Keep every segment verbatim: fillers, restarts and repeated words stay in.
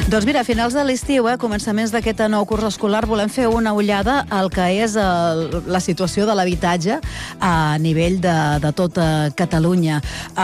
Doncs mira, a finals de l'estiu, eh, començaments d'aquest nou curs escolar, volem fer una ullada al que és el, la situació de l'habitatge a nivell de, de tota Catalunya.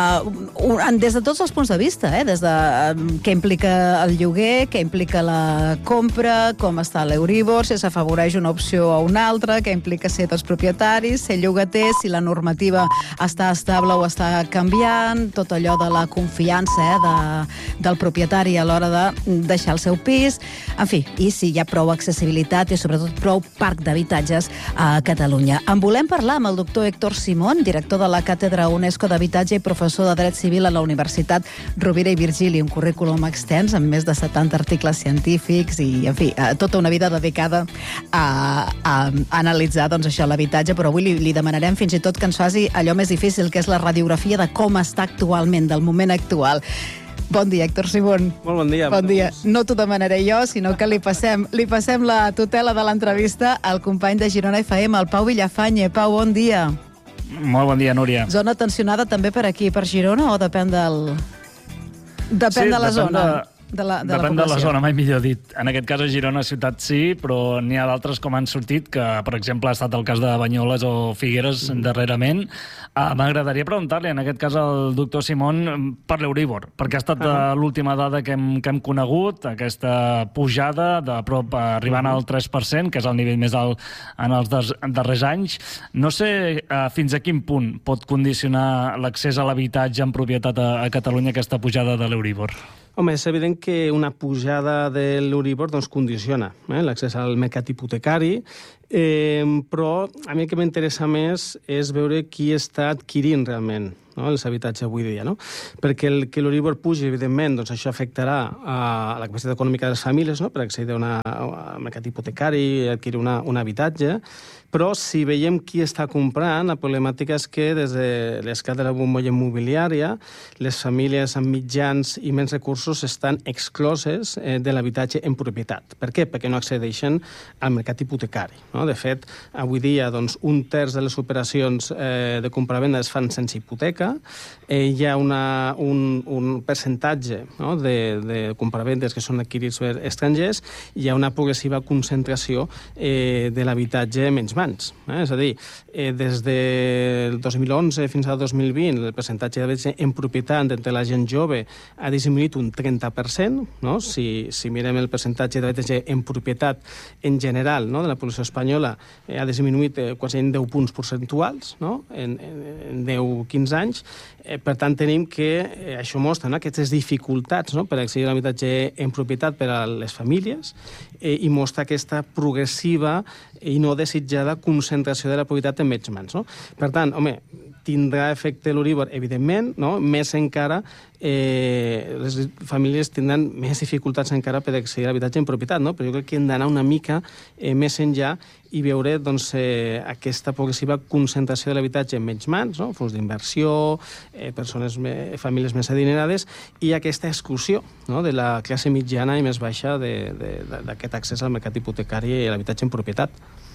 Uh, des de tots els punts de vista, eh, des de uh, què implica el lloguer, què implica la compra, com està l'Euribor, si s'afavoreix una opció o una altra, què implica ser dels propietaris, ser llogater, si la normativa està estable o està canviant, tot allò de la confiança eh, de, del propietari a l'hora de deixar el seu pis, en fi, i si hi ha prou accessibilitat i sobretot prou parc d'habitatges a Catalunya. En volem parlar amb el doctor Héctor Simón, director de la Càtedra UNESCO d'Habitatge i professor de Dret Civil a la Universitat Rovira i Virgili, un currículum extens amb més de setanta articles científics i, en fi, tota una vida dedicada a, a, a analitzar doncs, això, l'habitatge, però avui li, li demanarem fins i tot que ens faci allò més difícil, que és la radiografia de com està actualment, del moment actual. Bon dia, Héctor Simón. Molt bon dia. Bon dia. No t'ho demanaré jo, sinó que li passem, li passem la tutela de l'entrevista al company de Girona F M, el Pau Villafañe. Pau, bon dia. Molt bon dia, Núria. Zona tensionada també per aquí, per Girona, o depèn del... Depèn sí, de la depèn zona? De... De la, de Depèn la de la zona, mai millor dit. En aquest cas a Girona ciutat sí, però n'hi ha d'altres com han sortit, que per exemple ha estat el cas de Banyoles o Figueres mm. darrerament. Uh, M'agradaria preguntar-li en aquest cas al doctor Simón per l'Euribor, perquè ha estat uh, l'última dada que hem, que hem conegut, aquesta pujada de prop arribant uh -huh. al tres per cent, que és el nivell més alt en els des, darrers anys. No sé uh, fins a quin punt pot condicionar l'accés a l'habitatge en propietat a, a Catalunya aquesta pujada de l'Euribor. Home, és evident que una pujada de l'Euribor doncs, condiciona eh, l'accés al mercat hipotecari, eh, però a mi el que m'interessa més és veure qui està adquirint realment no, els habitatges avui dia. No? Perquè el que l'Euribor pugi, evidentment, doncs això afectarà a la capacitat econòmica de les famílies no? per accedir a un mercat hipotecari i adquirir una, un habitatge, però si veiem qui està comprant, la problemàtica és que des de l'esclat de la bombolla immobiliària les famílies amb mitjans i menys recursos estan excloses eh, de l'habitatge en propietat. Per què? Perquè no accedeixen al mercat hipotecari. No? De fet, avui dia doncs, un terç de les operacions eh, de compravenda es fan sense hipoteca, eh, hi ha una, un, un percentatge no? de, de compravendes que són adquirits per estrangers, i hi ha una progressiva concentració eh, de l'habitatge en menys mans. Eh? És a dir, eh, des del dos mil onze fins al dos mil vint el percentatge d'habitatge en propietat entre la gent jove ha disminuït un trenta per cent. No? Si, si mirem el percentatge d'habitatge en propietat en general no? de la població espanyola, eh, ha disminuït eh, quasi en deu punts percentuals no? en, en, en deu a quinze anys. Eh, per tant, tenim que eh, això mostra no? aquestes dificultats no? per accedir a l'habitatge en propietat per a les famílies eh, i mostra aquesta progressiva i no desitjada concentració de la propietat en menys mans. No? Per tant, home, tindrà efecte l'Euribor, evidentment, no? Més encara, eh, les famílies tindran més dificultats encara per accedir a l'habitatge en propietat, no? Però jo crec que hem d'anar una mica eh, més enllà i veure doncs, eh, aquesta progressiva concentració de l'habitatge en menys mans, no? Fons d'inversió, eh, persones, me, famílies més adinerades, i aquesta exclusió no? de la classe mitjana i més baixa d'aquest accés al mercat hipotecari i a l'habitatge en propietat.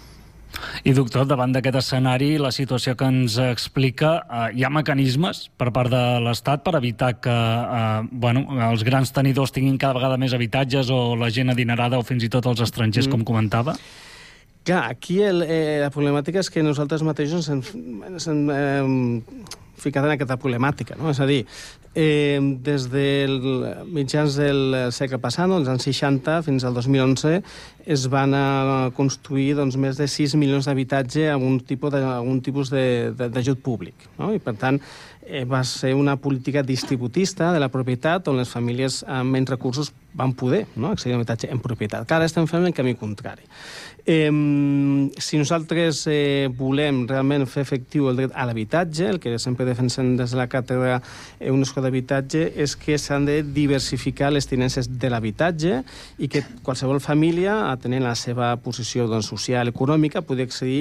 I, doctor, davant d'aquest escenari, la situació que ens explica, eh, hi ha mecanismes per part de l'Estat per evitar que eh, bueno, els grans tenidors tinguin cada vegada més habitatges o la gent adinerada o fins i tot els estrangers, mm. com comentava? Clar, aquí el, eh, la problemàtica és que nosaltres mateixos ens hem eh, ficat en aquesta problemàtica, no? És a dir, eh, des dels mitjans del segle passat, no, els anys seixanta, fins al dos mil onze, es van a construir doncs, més de sis milions d'habitatge amb un tipus de, algun tipus d'ajut públic. No? I, per tant, eh, va ser una política distributista de la propietat on les famílies amb menys recursos van poder no? accedir a l'habitatge en propietat. Ara estem fent el camí contrari. Eh, si nosaltres eh, volem realment fer efectiu el dret a l'habitatge, el que sempre defensem des de la càtedra UNESCO d'habitatge és que s'han de diversificar les tinences de l'habitatge i que qualsevol família, atenent la seva posició doncs, social, econòmica, pugui accedir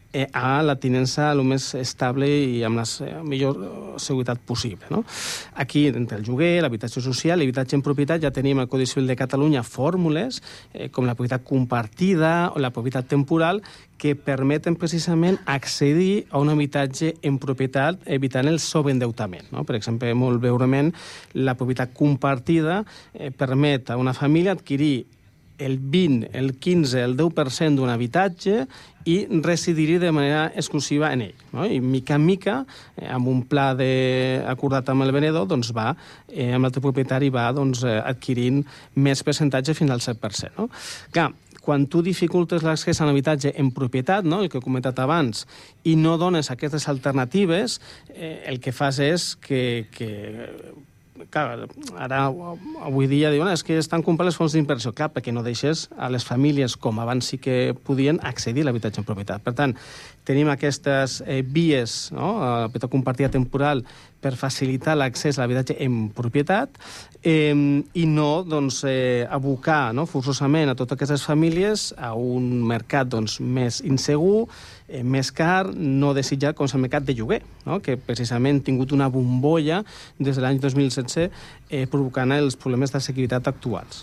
eh, a la tinença el més estable i amb la millor seguretat possible. No? Aquí, entre el lloguer, l'habitatge social, l'habitatge en propietat, ja tenim al Codi Civil de Catalunya fórmules eh, com la propietat compartida o la propietat temporal que permeten precisament accedir a un habitatge en propietat evitant el sobreendeutament. No? Per exemple, molt breument, la propietat compartida eh, permet a una família adquirir el vint, el quinze, el deu per cent d'un habitatge i residir de manera exclusiva en ell. No? I mica en mica, eh, amb un pla de... acordat amb el venedor, doncs va, eh, amb l'altre propietari va doncs, eh, adquirint més percentatge fins al set per cent. No? Clar, quan tu dificultes l'accés a l'habitatge en propietat, no? el que he comentat abans, i no dones aquestes alternatives, eh, el que fas és que... que clar, ara, avui dia, diuen és que estan comprant les fonts d'inversió. Clar, perquè no deixes a les famílies, com abans sí que podien, accedir a l'habitatge en propietat. Per tant, tenim aquestes eh, vies, no? La propietat compartida temporal, per facilitar l'accés a l'habitatge en propietat eh, i no doncs, eh, abocar no? forçosament a totes aquestes famílies a un mercat doncs, més insegur, eh, més car, no desitjat, com és el mercat de lloguer, no? que precisament ha tingut una bombolla des de l'any dos mil setze eh, provocant els problemes d'assequibilitat actuals.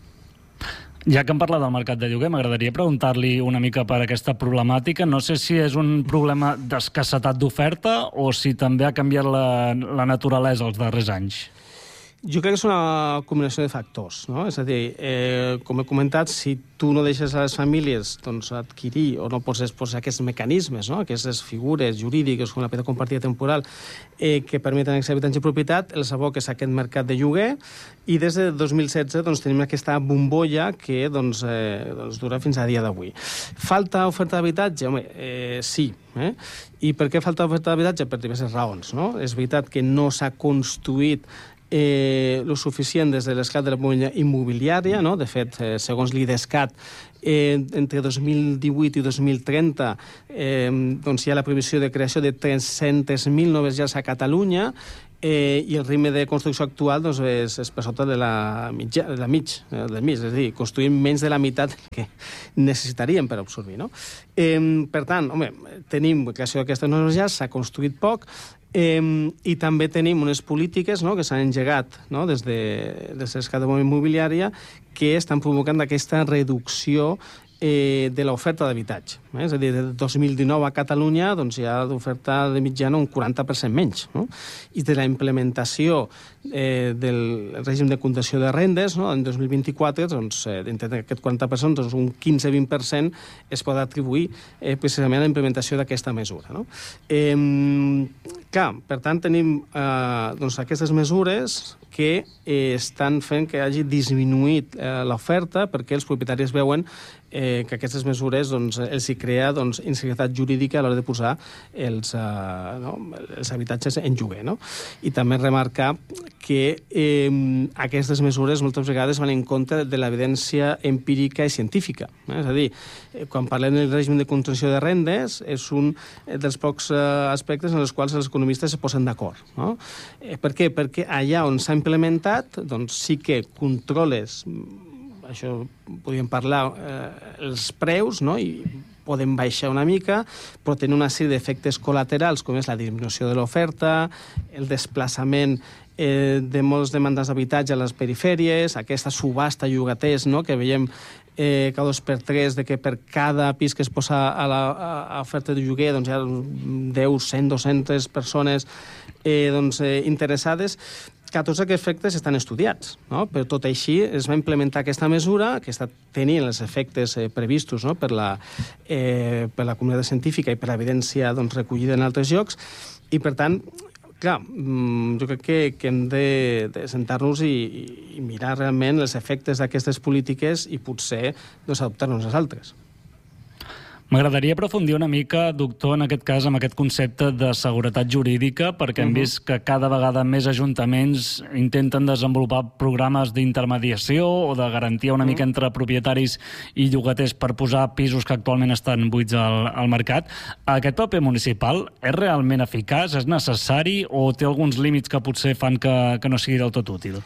Ja que em parla del mercat de lloguer, m'agradaria preguntar-li una mica per aquesta problemàtica. No sé si és un problema d'escassetat d'oferta o si també ha canviat la, la naturalesa els darrers anys. Jo crec que és una combinació de factors, no? És a dir, eh, com he comentat, si tu no deixes a les famílies doncs, adquirir o no poses, poses aquests mecanismes, no? Aquestes figures jurídiques com la propietat compartida temporal eh, que permeten accés a habitatge en propietat, els aboques a aquest mercat de lloguer i des de dos mil setze doncs, tenim aquesta bombolla que doncs, eh, doncs, dura fins a dia d'avui. Falta oferta d'habitatge? Home, eh, sí. Eh? I per què falta oferta d'habitatge? Per diverses raons. No? És veritat que no s'ha construït Eh, lo suficient des de l'esclat de la bombolla immobiliària, no? De fet, eh, segons l'IDESCAT, eh, entre dos mil divuit i dos mil trenta eh, doncs hi ha la previsió de creació de tres-cents mil noves llars a Catalunya eh, i el ritme de construcció actual doncs, és, és per sota de la, mitja, de la mig, eh, del mig, és a dir, construïm menys de la meitat que necessitaríem per absorbir. No? Eh, per tant, home, tenim creació d'aquestes noves llars, s'ha construït poc, Eh, i també tenim unes polítiques no, que s'han engegat no, des de, des de l'esclat de bombolla immobiliària que estan provocant aquesta reducció eh, de l'oferta d'habitatge. Eh? És a dir, del dos mil dinou a Catalunya doncs, hi ha d'oferta de mitjana un quaranta per cent menys. No? I de la implementació eh, del règim de contenció de rendes, no? en dos mil vint-i-quatre, doncs, eh, dintre d'aquest quaranta per cent, doncs, un quinze a vint per cent es pot atribuir eh, precisament a la implementació d'aquesta mesura. No? Eh, clar, per tant, tenim eh, doncs, aquestes mesures que eh, estan fent que hagi disminuït eh, l'oferta perquè els propietaris veuen eh, que aquestes mesures doncs, els hi crea doncs, inseguretat jurídica a l'hora de posar els, eh, no, els habitatges en lloguer. No? I també remarcar que eh, aquestes mesures moltes vegades van en contra de l'evidència empírica i científica. Eh? És a dir, eh, quan parlem del règim de contenció de rendes, és un dels pocs eh, aspectes en els quals els economistes se posen d'acord. No? Eh, per què? Perquè allà on s'ha implementat, doncs sí que controles, això podríem parlar, eh, els preus, no? I podem baixar una mica, però tenir una sèrie d'efectes col·laterals, com és la disminució de l'oferta, el desplaçament eh, de molts demandants d'habitatge a les perifèries, aquesta subhasta llogaters, no? Que veiem eh, cada dos per tres, de que per cada pis que es posa a l'oferta de lloguer doncs hi ha deu, cent, dues-centes persones eh, doncs, eh, interessades, que tots aquests efectes estan estudiats, no? Però tot així es va implementar aquesta mesura que està tenint els efectes eh, previstos no? per, la, eh, per la comunitat científica i per l'evidència doncs, recollida en altres llocs i, per tant, clar, jo crec que, que hem de, de sentar-nos i, i mirar realment els efectes d'aquestes polítiques i potser doncs, adoptar-nos les altres. M'agradaria aprofundir una mica, doctor, en aquest cas, amb aquest concepte de seguretat jurídica, perquè hem uh-huh. vist que cada vegada més ajuntaments intenten desenvolupar programes d'intermediació o de garantia una uh-huh. mica entre propietaris i llogaters per posar pisos que actualment estan buits al, al mercat. Aquest paper municipal és realment eficaç, és necessari o té alguns límits que potser fan que, que no sigui del tot útil?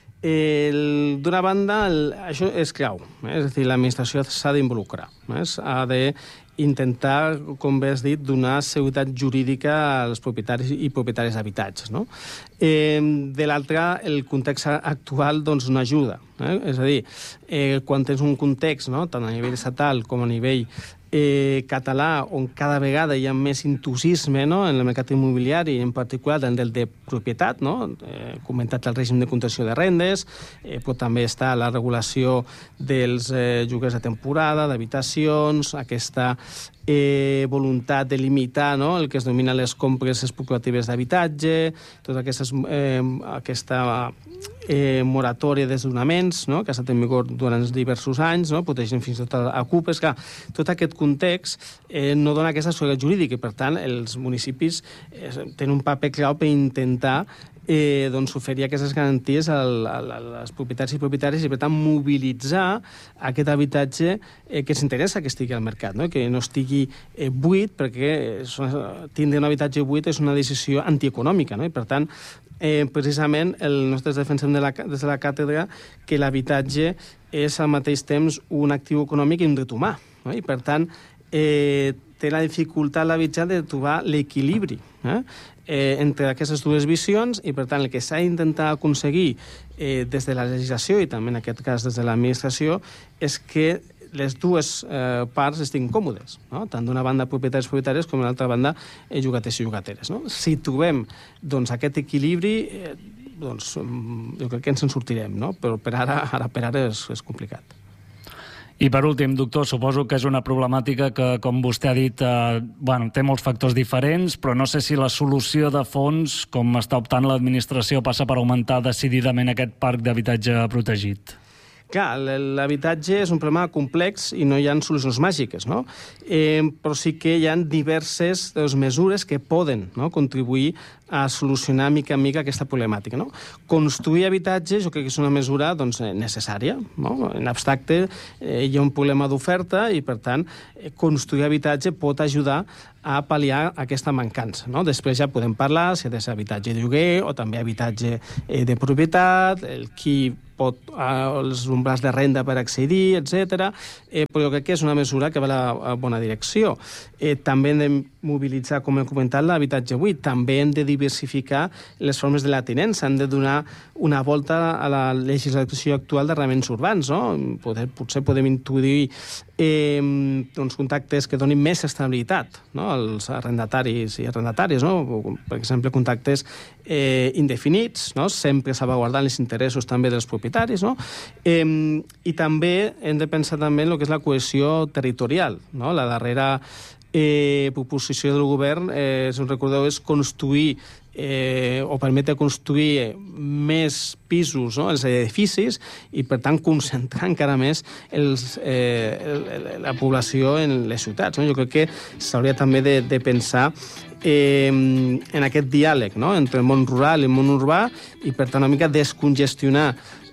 D'una banda, el, això és clau, eh? És a dir, l'administració s'ha d'involucrar, eh? Ha de intentar, com bé has dit, donar seguretat jurídica als propietaris i propietaris d'habitatges, no? Eh, de l'altra, el context actual doncs, no ajuda. Eh? És a dir, eh, quan tens un context, no? tant a nivell estatal com a nivell eh, català, on cada vegada hi ha més intrusisme, no? en el mercat immobiliari, en particular en el de propietat, no? eh, comentat el règim de contenció de rendes, eh, però també està la regulació dels eh, lloguers de temporada, d'habitacions, aquesta eh, voluntat de limitar, no? el que es denomina les compres especulatives d'habitatge, tota aquestes, eh, aquesta eh, moratòria de desnonaments, no? que ha estat en vigor durant diversos anys, no? protegint fins i tot a Cupes. Clar, tot aquest context eh, no dona aquesta seguretat jurídica i, per tant, els municipis eh, tenen un paper clau per intentar eh, doncs, oferir aquestes garanties al, al, als propietaris i propietaris i, per tant, mobilitzar aquest habitatge eh, que s'interessa que estigui al mercat, no? que no estigui eh, buit, perquè tindre un habitatge buit és una decisió antieconòmica, no? i, per tant, Eh, precisament el, nosaltres defensem de la, des de la càtedra que l'habitatge és al mateix temps un actiu econòmic i un dret humà, no? i per tant eh, té la dificultat l'habitatge de trobar l'equilibri eh? Eh, entre aquestes dues visions i, per tant, el que s'ha d'intentar aconseguir eh, des de la legislació i també en aquest cas des de l'administració és que les dues eh, parts estiguin còmodes, no? tant d'una banda propietaris propietaris com de l'altra banda eh, llogaters i llogateres. No? Si trobem doncs, aquest equilibri, eh, doncs, jo crec que ens en sortirem, no? però per ara, ara per ara és, és complicat. I per últim, doctor, suposo que és una problemàtica que, com vostè ha dit, eh, bueno, té molts factors diferents, però no sé si la solució de fons, com està optant l'administració, passa per augmentar decididament aquest parc d'habitatge protegit. Clar, l'habitatge és un problema complex i no hi ha solucions màgiques, no? Eh, però sí que hi ha diverses doncs, mesures que poden no? contribuir a solucionar mica en mica aquesta problemàtica. No? Construir habitatge jo crec que és una mesura doncs, necessària. No? En abstracte eh, hi ha un problema d'oferta i, per tant, eh, construir habitatge pot ajudar a pal·liar aquesta mancança. No? Després ja podem parlar si ha de ser habitatge de lloguer o també habitatge eh, de propietat, el qui pot, eh, els umbrals de renda per accedir, etcètera. Eh, però jo crec que és una mesura que va a la bona direcció. Eh, també hem de mobilitzar, com he comentat, l'habitatge buit. També hem de diversificar les formes de la tinença. Han de donar una volta a la legislació actual d'arrendaments urbans. No? Poder, potser podem introduir eh, doncs, contactes que donin més estabilitat, no? als arrendataris i arrendatàries. No? Per exemple, contactes eh, indefinits, no? sempre salvaguardant els interessos també dels propietaris. No? Eh, I també hem de pensar també en el que és la cohesió territorial. No? La darrera eh, proposició del govern, eh, si us recordeu, és construir Eh, o permetre construir més pisos, no? els edificis, i per tant concentrar encara més els, eh, el, la població en les ciutats. No? Jo crec que s'hauria també de, de pensar eh, en aquest diàleg, no? entre el món rural i el món urbà, i per tant una mica descongestionar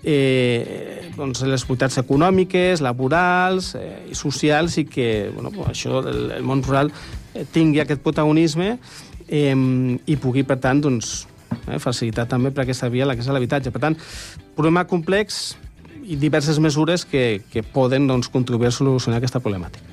Eh, doncs les activitats econòmiques, laborals eh, i socials, i que bueno, això, el, el món rural eh, tingui aquest protagonisme eh, i pugui, per tant, doncs, eh, facilitar també per aquesta via l'accés a l'habitatge. Per tant, problema complex i diverses mesures que, que poden doncs, contribuir a solucionar aquesta problemàtica.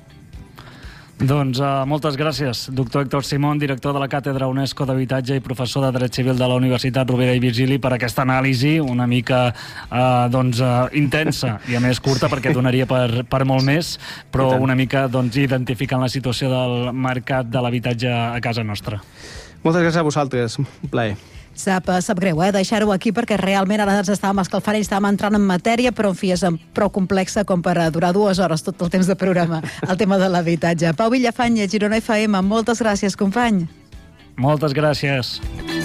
Doncs uh, moltes gràcies, doctor Héctor Simón, director de la Càtedra UNESCO d'Habitatge i professor de Dret Civil de la Universitat Rovira i Virgili, per aquesta anàlisi una mica uh, doncs, uh, intensa i a més curta, perquè donaria per, per molt més, però una mica doncs, identificant la situació del mercat de l'habitatge a casa nostra. Moltes gràcies a vosaltres, un plaer. Sap, sap greu, eh, deixar-ho aquí, perquè realment ara ens estàvem escalfant i estàvem entrant en matèria, però en fi, és prou complexa com per durar dues hores tot el temps de programa, el tema de l'habitatge. Pau Villafanya, Girona F M, moltes gràcies, company. Moltes gràcies.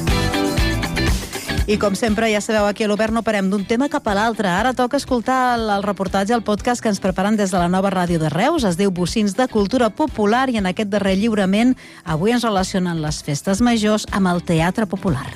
I com sempre, ja sabeu, aquí a l'Obert no parem d'un tema cap a l'altre. Ara toca escoltar el, el reportatge, el podcast que ens preparen des de la nova ràdio de Reus. Es diu Bocins de Cultura Popular, i en aquest darrer lliurament avui ens relacionen les festes majors amb el teatre popular.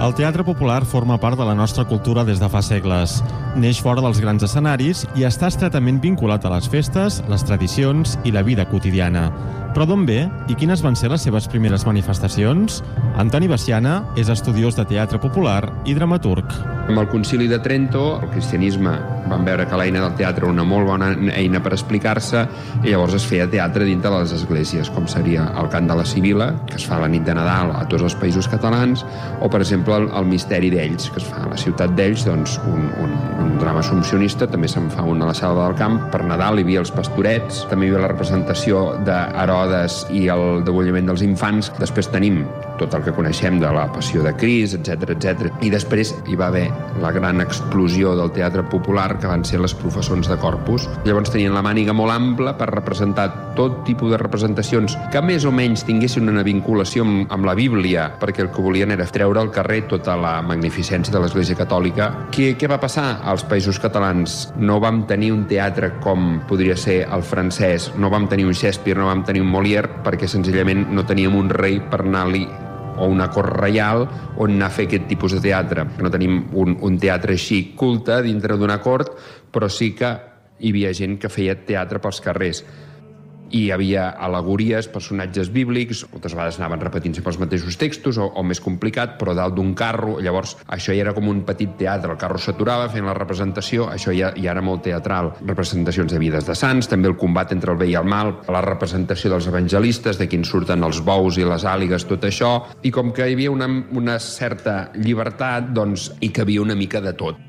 El teatre popular forma part de la nostra cultura des de fa segles. Neix fora dels grans escenaris i està estretament vinculat a les festes, les tradicions i la vida quotidiana. Però d'on ve i quines van ser les seves primeres manifestacions? Antoni Veciana és estudiós de teatre popular i dramaturg. Amb el Concili de Trento, el cristianisme van veure que l'eina del teatre era una molt bona eina per explicar-se i llavors es feia teatre dintre de les esglésies, com seria el cant de la Sibila, que es fa la nit de Nadal a tots els països catalans, o, per exemple, el, el misteri d'Ells, que es fa a la ciutat d'Ells, doncs un, un, un drama assumpcionista, també se'n fa un a la Selva del Camp. Per Nadal hi havia els pastorets, també hi havia la representació d'Herodes i el degollament dels infants. Després tenim tot el que coneixem de la Passió de Crist, etcètera, etcètera. I després hi va haver la gran explosió del teatre popular, que van ser les professons de Corpus. Llavors tenien la màniga molt ampla per representar tot tipus de representacions que més o menys tinguessin una vinculació amb, amb la Bíblia, perquè el que volien era treure al carrer tota la magnificència de l'Església Catòlica. Què, què va passar? Als Països Catalans no vam tenir un teatre com podria ser el francès, no vam tenir un Shakespeare, no vam tenir un Molière, perquè senzillament no teníem un rei per anar-li o una cort reial on anar a fer aquest tipus de teatre. No tenim un, un teatre així culte dintre d'una cort, però sí que hi havia gent que feia teatre pels carrers. I hi havia al·legories, personatges bíblics, moltes vegades anaven repetint-se pels mateixos textos, o, o més complicat, però dalt d'un carro. Llavors, això ja era com un petit teatre. El carro s'aturava fent la representació, això ja, ja era molt teatral. Representacions de vides de sants, també el combat entre el bé i el mal, la representació dels evangelistes, de quins surten els bous i les àligues, tot això. I com que hi havia una, una certa llibertat, doncs hi cabia una mica de tot.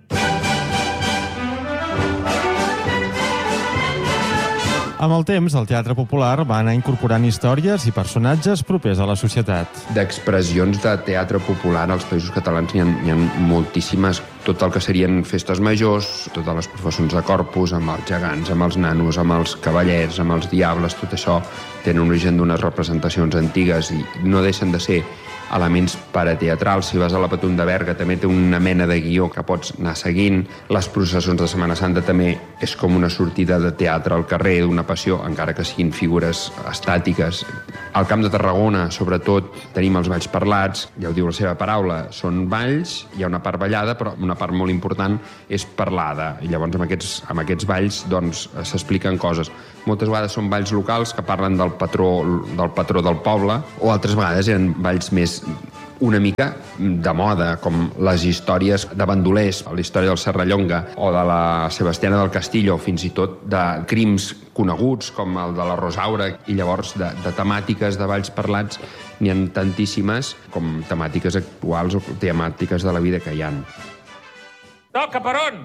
Amb el temps, el teatre popular va anar incorporant històries i personatges propers a la societat. D'expressions de teatre popular als Països Catalans n'hi ha, n'hi ha moltíssimes. Tot el que serien festes majors, totes les professons de Corpus, amb els gegants, amb els nanos, amb els cavallers, amb els diables, tot això tenen origen d'unes representacions antigues i no deixen de ser elements parateatrals. Si vas a la Patum de Berga també té una mena de guió que pots anar seguint. Les processons de Setmana Santa també és com una sortida de teatre al carrer, d'una passió, encara que siguin figures estàtiques. Al Camp de Tarragona, sobretot, tenim els balls parlats, ja ho diu la seva paraula, són balls, hi ha una part ballada, però una part molt important és parlada. I llavors amb aquests, amb aquests balls doncs s'expliquen coses. Moltes vegades són balls locals que parlen del patró, del patró del poble, o altres vegades eren balls més una mica de moda, com les històries de bandolers, la història del Serrallonga o de la Sebastiana del Castillo, fins i tot de crims coneguts com el de la Rosaura, i llavors de, de temàtiques de balls parlats n'hi ha tantíssimes com temàtiques actuals o temàtiques de la vida que hi ha. Toca, per on?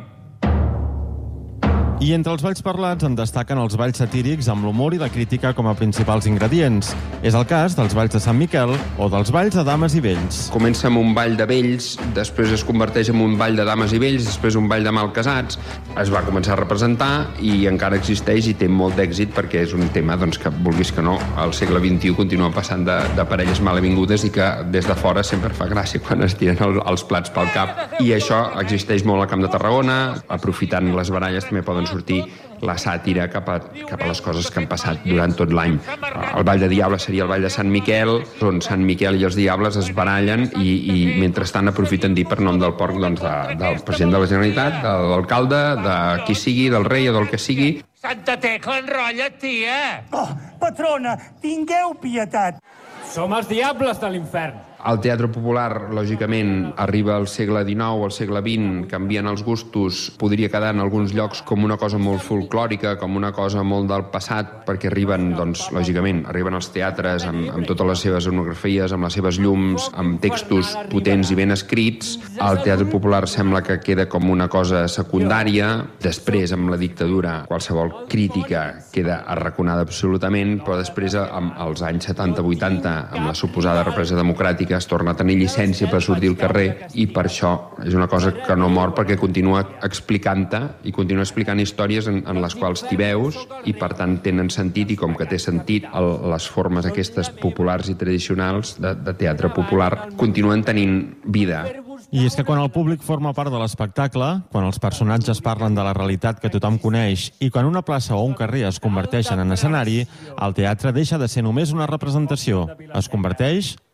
I entre els balls parlats en destaquen els balls satírics amb l'humor i la crítica com a principals ingredients. És el cas dels balls de Sant Miquel o dels balls de dames i vells. Comença amb un ball de vells, després es converteix en un ball de dames i vells, després un ball de malcasats. Es va començar a representar i encara existeix i té molt d'èxit perquè és un tema doncs, que, vulguis que no, al segle vint-i-u continua passant de, de parelles malavingudes i que des de fora sempre fa gràcia quan es tiren el, els plats pel cap. I això existeix molt al Camp de Tarragona. Aprofitant les baralles també poden sortir la sàtira cap a, cap a les coses que han passat durant tot l'any. El Ball de Diables seria el Ball de Sant Miquel, on Sant Miquel i els Diables es barallen i, i mentrestant aprofiten dir per nom del porc doncs, de, del president de la Generalitat, de l'alcalde, de qui sigui, del rei o del que sigui. Santa Tecla, enrotlla't, tia! Oh, patrona, tingueu pietat! Som els diables de l'infern. El teatre popular, lògicament, arriba al segle dinou, al segle vint, canvien els gustos, podria quedar en alguns llocs com una cosa molt folclòrica, com una cosa molt del passat, perquè arriben, doncs, lògicament, arriben als teatres amb, amb totes les seves escenografies, amb les seves llums, amb textos potents i ben escrits. El teatre popular sembla que queda com una cosa secundària. Després, amb la dictadura, qualsevol crítica queda arraconada absolutament, però després, amb els anys setanta vuitanta, amb la suposada represa democràtica, es torna a tenir llicència per sortir al carrer i per això és una cosa que no mor perquè continua explicant-te i continua explicant històries en, en les quals t'hi veus i per tant tenen sentit i com que té sentit el, les formes aquestes populars i tradicionals de, de teatre popular continuen tenint vida. I és que quan el públic forma part de l'espectacle, quan els personatges parlen de la realitat que tothom coneix i quan una plaça o un carrer es converteixen en escenari, el teatre deixa de ser només una representació, es converteix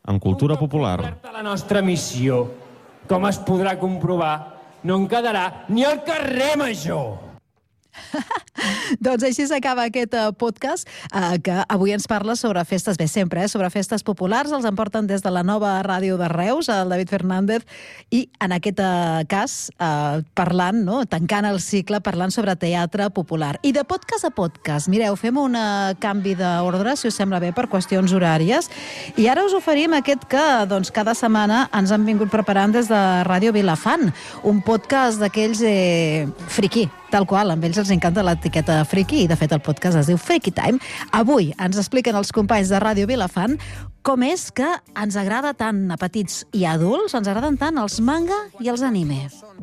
en cultura popular. La nostra missió, com es podrà comprovar, no en quedarà ni al carrer Major. Doncs així s'acaba aquest podcast eh, que avui ens parla sobre festes, bé, sempre, eh, sobre festes populars. Els emporten des de la nova ràdio de Reus, el David Fernández, i en aquest eh, cas eh, parlant, no, tancant el cicle, parlant sobre teatre popular. I de podcast a podcast, mireu, fem un canvi d'ordre, si us sembla bé, per qüestions horàries, i ara us oferim aquest que doncs, cada setmana ens han vingut preparant des de Ràdio Vilafant, un podcast d'aquells eh, friqui, tal qual, amb ells els encanta l'etiqueta friki, i de fet el podcast es diu Freaky Time. Avui ens expliquen els companys de Ràdio Vilafant com és que ens agrada tant a petits i a adults, ens agraden tant els manga i els anime.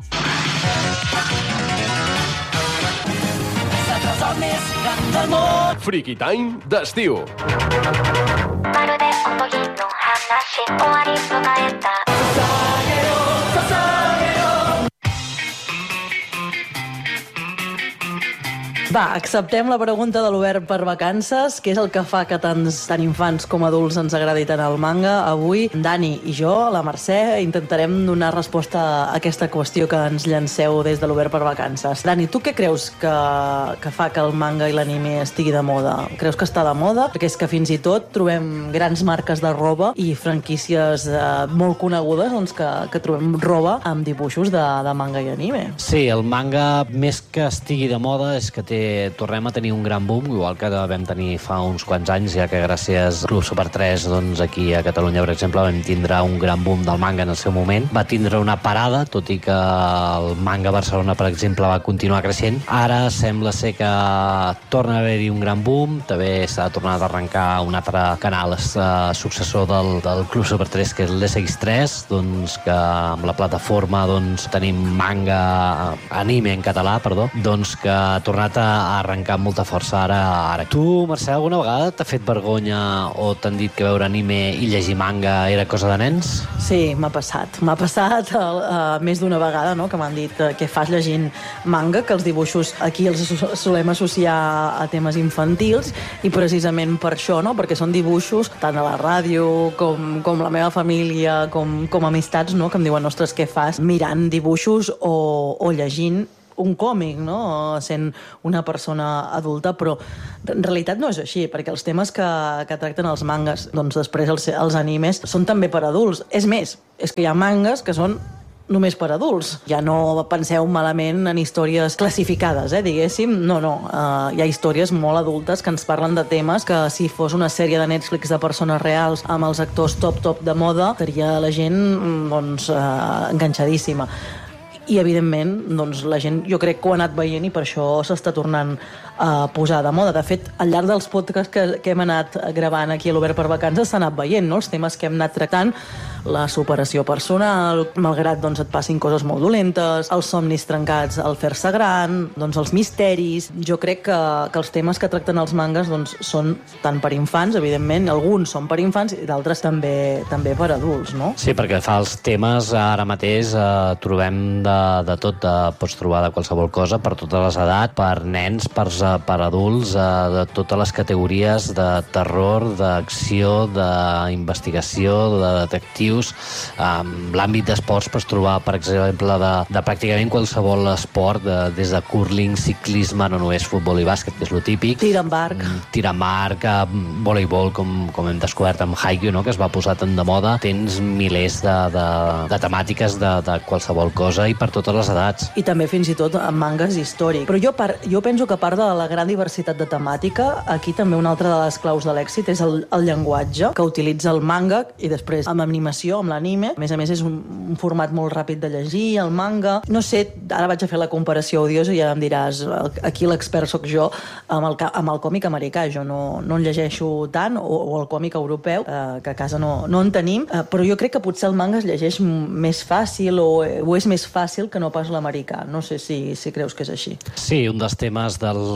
Freaky Time d'estiu. Va, acceptem la pregunta de l'Obert per vacances, que és el que fa que tants, tant infants com adults ens agradi tant el manga. Avui, Dani i jo, la Mercè, intentarem donar resposta a aquesta qüestió que ens llanceu des de l'Obert per vacances. Dani, tu què creus que, que fa que el manga i l'anime estigui de moda? Creus que està de moda? Perquè és que fins i tot trobem grans marques de roba i franquícies eh, molt conegudes doncs, que, que trobem roba amb dibuixos de, de manga i anime. Sí, el manga, més que estigui de moda, és que té tornem a tenir un gran boom, igual que vam tenir fa uns quants anys, ja que gràcies al Club Super tres, doncs aquí a Catalunya, per exemple, vam tindre un gran boom del manga en el seu moment. Va tindre una parada, tot i que el manga a Barcelona, per exemple, va continuar creixent. Ara sembla ser que torna a haver-hi un gran boom, també s'ha tornat a arrencar un altre canal eh, successor del, del Club Super tres, que és l'S X tres, doncs que amb la plataforma doncs, tenim manga, anime en català, perdó, doncs que ha tornat a a arrencar amb molta força ara. ara. Tu, Mercè, alguna vegada t'ha fet vergonya o t'han dit que veure anime i llegir manga era cosa de nens? Sí, m'ha passat. M'ha passat uh, més d'una vegada, no?, que m'han dit uh, què fas llegint manga, que els dibuixos aquí els solem associar a temes infantils, i precisament per això, no?, perquè són dibuixos tant a la ràdio com, com la meva família, com, com amistats, no?, que em diuen, ostres, què fas mirant dibuixos o, o llegint un còmic, no?, sent una persona adulta, però en realitat no és així, perquè els temes que, que tracten els mangas, doncs després els, els animes, són també per adults. És més, és que hi ha mangas que són només per adults. Ja no penseu malament en històries classificades, eh, diguéssim. No, no. Uh, hi ha històries molt adultes que ens parlen de temes que si fos una sèrie de Netflix de persones reals amb els actors top-top de moda, estaria la gent doncs, uh, enganxadíssima. I, evidentment, doncs, la gent, jo crec que ho ha anat veient i per això s'està tornant a posar de moda. De fet, al llarg dels podcasts que, que hem anat gravant aquí a l'Obert per Vacances s'ha anat veient, no?, els temes que hem anat tractant, la superació personal, malgrat doncs, et passin coses molt dolentes, els somnis trencats al fer-se gran, doncs, els misteris. Jo crec que, que els temes que tracten els mangas doncs, són tant per infants, evidentment, alguns són per infants i d'altres també, també per adults, no? Sí, perquè fa els temes ara mateix eh, trobem de, de tot, de, pots trobar de qualsevol cosa, per totes les edats, per nens, per, per adults, eh, de totes les categories de terror, d'acció, d'investigació, de detectius. Um, l'àmbit d'esports pots trobar, per exemple, de, de pràcticament qualsevol esport, de, des de curling, ciclisme, no només futbol i bàsquet, que és lo típic. Tir amb arc. Um, tir amb arc, um, voleibol, com, com hem descobert amb Haikyuu, no?, que es va posar tant de moda. Tens milers de, de, de temàtiques de, de qualsevol cosa i per totes les edats. I també fins i tot amb mangas històrics. Però jo, par, jo penso que a part de la gran diversitat de temàtica, aquí també una altra de les claus de l'èxit és el, el llenguatge que utilitza el manga i després amb animació, amb l'anime. A més a més és un, un format molt ràpid de llegir, el manga. No sé, ara vaig a fer la comparació odiosa i ja em diràs, aquí l'expert sóc jo, amb el, amb el còmic americà. Jo no, no en llegeixo tant, o, o el còmic europeu, eh, que a casa no, no en tenim, eh, però jo crec que potser el manga es llegeix més fàcil o, o és més fàcil que no pas l'americà. No sé si, si creus que és així. Sí, un dels temes del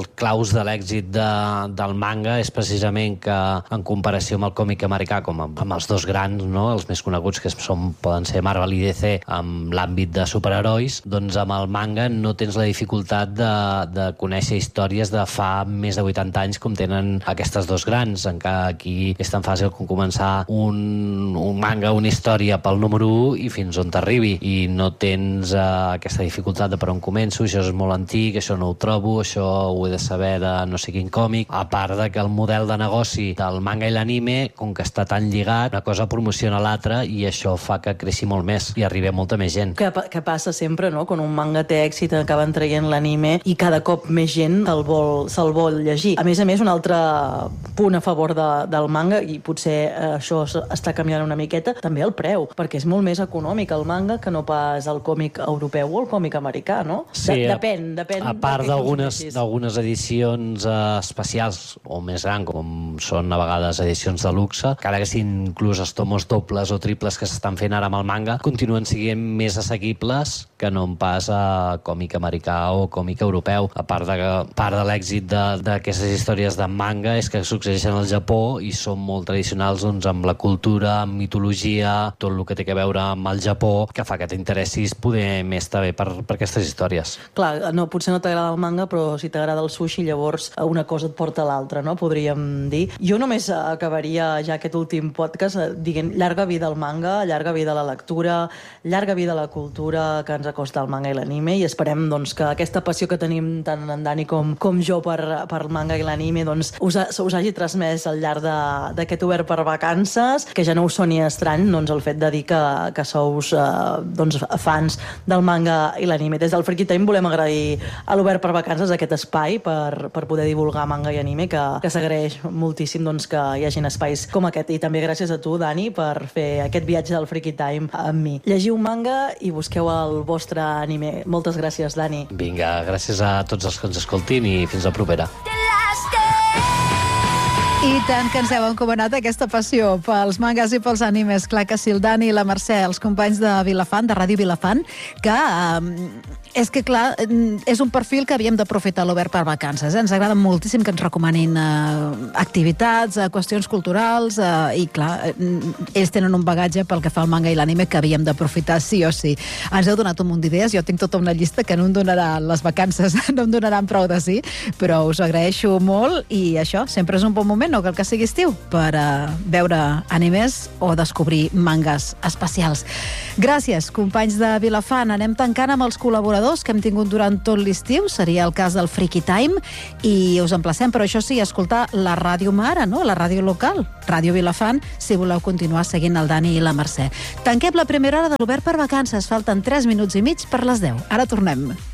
claus de l'èxit de, del manga és precisament que, en comparació amb el còmic americà, com amb, amb els dos grans, no? Els més coneguts, que són, poden ser Marvel i D C, amb l'àmbit de superherois, doncs amb el manga no tens la dificultat de, de conèixer històries de fa més de vuitanta anys com tenen aquestes dos grans. Encara aquí és tan fàcil com començar un, un manga, una història pel número u i fins on t'arribi, i no tens eh, aquesta dificultat de per on començo, això és molt antic, això no ho trobo, això ho he de saber de no sé quin còmic, a part de que el model de negoci del manga i l'anime, com que està tan lligat, una cosa promociona l'altra i això fa que creixi molt més i arribi a molta més gent. Que, que passa sempre, no? Quan un manga té èxit acaben traient l'anime i cada cop més gent se'l vol, se'l vol llegir. A més a més, un altre punt a favor de, del manga, i potser eh, això està canviant una miqueta, també el preu, perquè és molt més econòmic el manga que no pas el còmic europeu o el còmic americà, no? Sí, de, depèn, depèn. A part d'algunes edicions eh, especials o més grans, com són a vegades edicions de luxe, encara que siguin inclús els tomos dobles o triples que s'estan fent ara amb el manga, continuen sent més assequibles que no pas a còmic americà o còmic europeu. A part de que part de l'èxit d'aquestes històries de manga és que succeeixen al Japó i són molt tradicionals, doncs, amb la cultura, amb mitologia, tot el que té a veure amb el Japó, que fa que t'interessis poder més també per, per aquestes històries. Clar, no, potser no t'agrada el manga, però si t'agrada el sushi, llavors una cosa et porta a l'altra, no? Podríem dir. Jo només acabaria ja aquest últim podcast dient llarga vida al manga, llarga vida a la lectura, llarga vida a la cultura que ens acosta el manga i l'anime, i esperem doncs, que aquesta passió que tenim tant en Dani com, com jo per, per el manga i l'anime doncs, us, ha, us hagi transmès al llarg d'aquest Obert per Vacances, que ja no us soni estrany doncs, el fet de dir que, que sous eh, doncs, fans del manga i l'anime. Des del Freaky Time volem agrair a l'Obert per Vacances aquest espai per, per poder divulgar manga i anime, que, que s'agraeix moltíssim doncs, que hi hagin espais com aquest, i també gràcies a tu, Dani, per fer aquest viatge del Freaky Time amb mi. Llegiu manga i busqueu el vostre anime. Moltes gràcies, Dani. Vinga, gràcies a tots els que ens escoltin i fins la propera. I tant que ens heu encomanat aquesta passió pels mangas i pels animes. Clar que sí, el Dani i la Mercè, els companys de Vilafant, de Ràdio Vilafant, que eh, és que, clar, és un perfil que havíem d'aprofitar l'Obert per Vacances. Eh? Ens agrada moltíssim que ens recomanin eh, activitats, eh, qüestions culturals, eh, i, clar, eh, ells tenen un bagatge pel que fa al manga i l'anime que havíem d'aprofitar sí o sí. Ens heu donat un munt d'idees, jo tinc tota una llista que no em donaran les vacances, no em donaran prou de sí, però us agraeixo molt, i això, sempre és un bon moment, no cal que sigui estiu, per uh, veure animes o descobrir mangas especials. Gràcies, companys de Vilafant. Anem tancant amb els col·laboradors que hem tingut durant tot l'estiu. Seria el cas del Freaky Time, i us emplacem, però això sí, a escoltar la ràdio mare, no? La ràdio local, Ràdio Vilafant, si voleu continuar seguint el Dani i la Mercè. Tanquem la primera hora de l'Obert per Vacances. Falten tres minuts i mig per les deu. Ara tornem.